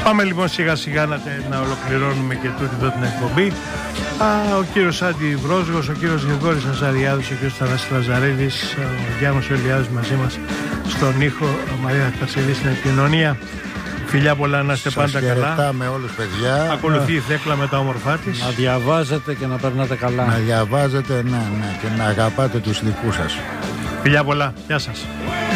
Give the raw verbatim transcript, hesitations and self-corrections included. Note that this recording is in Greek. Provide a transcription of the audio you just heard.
Πάμε λοιπόν σιγά σιγά να, να ολοκληρώνουμε και τούτη εδώ την εκπομπή. Α, ο κύριος Άντι Βρόσγος, ο κύριος Γρηγόρης Αζαριάδος, ο κύριος Θανάσης Λαζαρίδης, ο Γιάννος Ελιάδος μαζί μας στον ήχο, ο Μαρία Κασελή στην επικοινωνία. Φιλιά πολλά, να είστε σας πάντα καλά. Σας χαιρετάμε όλους, παιδιά. Ακολουθεί η Θέκλα με τα όμορφά της. Να διαβάζετε και να περνάτε καλά. Να διαβάζετε, ναι, ναι, και να αγαπάτε τους δικούς σας. Φιλιά πολλά, γεια σας.